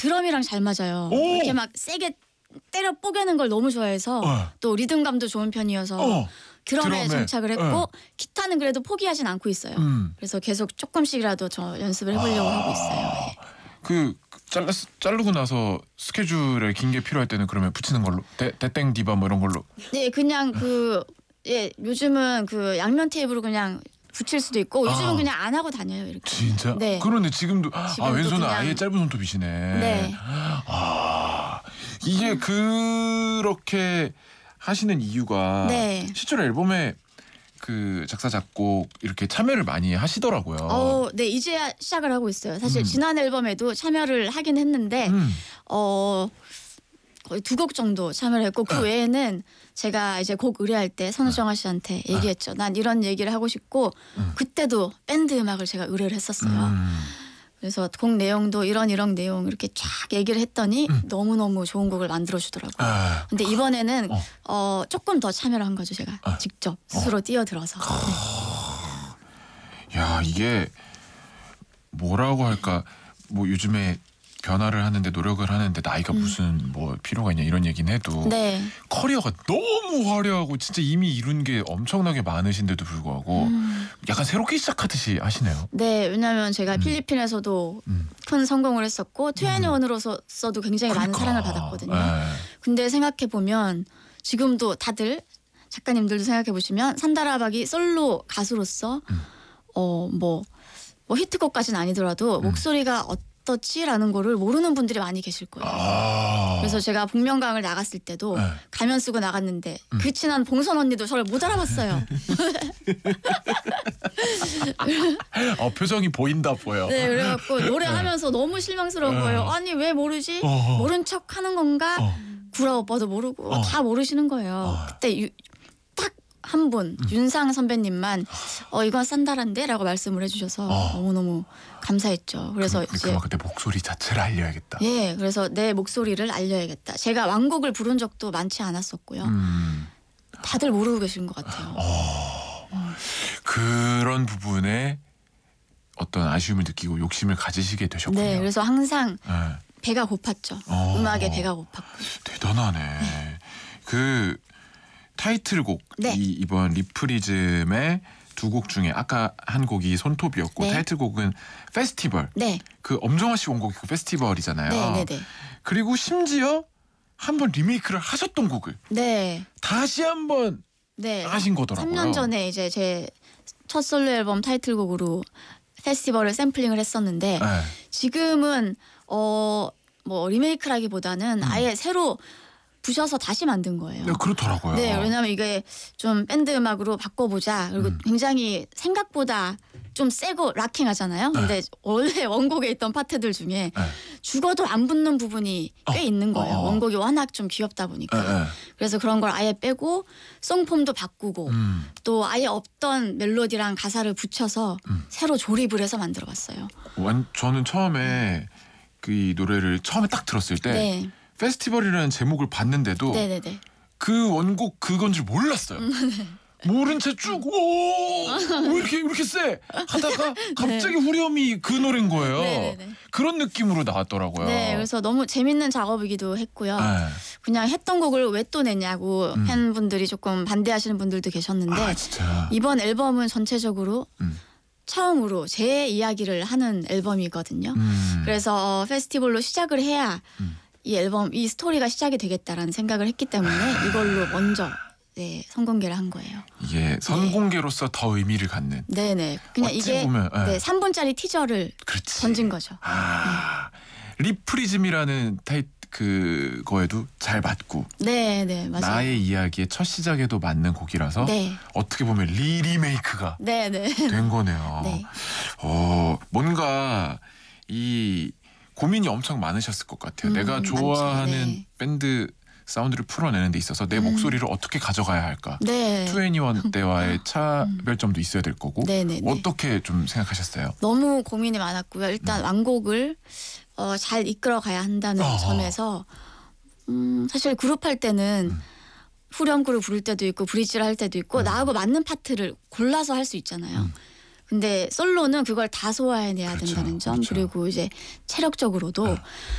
드럼이랑 잘 맞아요. 오! 이렇게 막 세게 때려 뽀개는 걸 너무 좋아해서 또 리듬감도 좋은 편이어서 드럼에 정착을 했고 기타는 그래도 포기하진 않고 있어요. 그래서 계속 조금씩이라도 저 연습을 해보려고 하고 있어요. 예. 그 자르고 나서 스케줄에 긴 게 필요할 때는 그러면 붙이는 걸로 대땡 디바 뭐 이런 걸로. 네, 그냥 요즘은 그 양면 테이프로 그냥 붙일 수도 있고 요즘은 그냥 안 하고 다녀요 이렇게. 진짜? 네. 그런데 지금도 왼손은 그냥... 아예 짧은 손톱이시네. 네. 이게 그렇게 하시는 이유가 실제로 앨범에 그 작사 작곡 이렇게 참여를 많이 하시더라고요. 네, 이제야 시작을 하고 있어요. 사실 지난 앨범에도 참여를 하긴 했는데 거의 2곡 정도 참여를 했고 그 외에는 제가 이제 곡 의뢰할 때 선우정아 씨한테 얘기했죠. 난 이런 얘기를 하고 싶고 그때도 밴드 음악을 제가 의뢰를 했었어요. 그래서 곡 내용도 이런 내용 이렇게 쫙 얘기를 했더니 너무너무 좋은 곡을 만들어주더라고요. 근데 이번에는 조금 더 참여를 한 거죠. 제가 직접 스스로 뛰어들어서. 야, 이게 뭐라고 할까, 뭐 요즘에 변화를 하는데 노력을 하는데 나이가 무슨 뭐 필요가 있냐 이런 얘기는 해도 커리어가 너무 화려하고 진짜 이미 이룬 게 엄청나게 많으신데도 불구하고 약간 새롭게 시작하듯이 하시네요. 네, 왜냐하면 제가 필리핀에서도 큰 성공을 했었고 2NE1으로서도 굉장히 많은 사랑을 받았거든요. 근데 생각해보면 지금도 다들 작가님들도 생각해보시면 산다라박이 솔로 가수로서 뭐 히트곡까지는 아니더라도 목소리가 어떻지라는 거를 모르는 분들이 많이 계실 거예요. 그래서 제가 복면가왕을 나갔을 때도 가면 쓰고 나갔는데 그 친한 봉선 언니도 저를 못 알아봤어요. 표정이 보인다 보여. 네, 그래갖고 노래하면서 너무 실망스러운 거예요. 아니 왜 모르지? 모른 척 하는 건가? 구라 오빠도 모르고 다 모르시는 거예요. 그때 딱 한 분 윤상 선배님만 이건 산다란데? 라고 말씀을 해주셔서 너무너무 감사했죠. 그래서 이제 그때 목소리 자체를 알려야겠다. 예, 그래서 내 목소리를 알려야겠다. 제가 완곡을 부른 적도 많지 않았었고요. 다들 모르고 계신 것 같아요. 그런 부분에 어떤 아쉬움을 느끼고 욕심을 가지시게 되셨군요. 네, 그래서 항상 배가 고팠죠. 음악에 배가 고팠고. 대단하네. 그 타이틀곡 이번 리프리즘의 2곡 중에 아까 한 곡이 손톱이었고 타이틀곡은 페스티벌. 그 엄정화 씨 원곡이 그 페스티벌이잖아요. 그리고 심지어 한번 리메이크를 하셨던 곡을 다시 한번 하신 거더라고요. 3년 전에 이제 제 첫 솔로 앨범 타이틀곡으로 페스티벌을 샘플링을 했었는데 지금은 뭐 리메이크라기보다는 아예 새로 부셔서 다시 만든 거예요. 네, 그렇더라고요. 네, 왜냐면 이게 좀 밴드 음악으로 바꿔보자. 그리고 굉장히 생각보다 좀 세고 락킹하잖아요. 근데 원래 원곡에 있던 파트들 중에 죽어도 안 붙는 부분이 꽤 있는 거예요. 원곡이 워낙 좀 귀엽다 보니까. 그래서 그런 걸 아예 빼고 송폼도 바꾸고 또 아예 없던 멜로디랑 가사를 붙여서 새로 조립을 해서 만들어봤어요. 저는 처음에 그 노래를 처음에 딱 들었을 때 페스티벌이라는 제목을 봤는데도 그 원곡 그건 줄 몰랐어요. 모른 채 쭉 왜 이렇게 세 하다가 갑자기 후렴이 그 노래인 거예요. 그런 느낌으로 나왔더라고요. 네, 그래서 너무 재밌는 작업이기도 했고요. 그냥 했던 곡을 왜 또 내냐고 팬분들이 조금 반대하시는 분들도 계셨는데 이번 앨범은 전체적으로 처음으로 제 이야기를 하는 앨범이거든요. 그래서 페스티벌로 시작을 해야 이 앨범, 이 스토리가 시작이 되겠다라는 생각을 했기 때문에 이걸로 먼저 선공개를 한 거예요. 이게 선공개로서 더 의미를 갖는. 네네. 그냥 이게 보면, 3분짜리 티저를 던진 거죠. 리프리즘이라는 그거에도 잘 맞고. 네, 맞아요. 나의 이야기의 첫 시작에도 맞는 곡이라서 어떻게 보면 리메이크가 된 거네요. 뭔가 이 고민이 엄청 많으셨을 것 같아요. 내가 좋아하는 밴드 사운드를 풀어내는 데 있어서 내 목소리를 어떻게 가져가야 할까. 2NE1 때와의 차별점도 있어야 될 거고. 어떻게 좀 생각하셨어요? 너무 고민이 많았고요. 일단 완곡을 잘 이끌어가야 한다는 점에서 사실 그룹 할 때는 후렴구를 부를 때도 있고 브릿지를 할 때도 있고 나하고 맞는 파트를 골라서 할 수 있잖아요. 근데 솔로는 그걸 다 소화해내야 된다는 점 그리고 이제 체력적으로도